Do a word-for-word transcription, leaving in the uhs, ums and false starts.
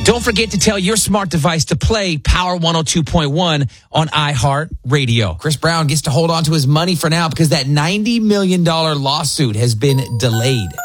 Don't forget to tell your smart device to play Power one oh two point one on iHeartRadio. Chris Brown gets to hold on to his money for now because that ninety million dollars lawsuit has been delayed.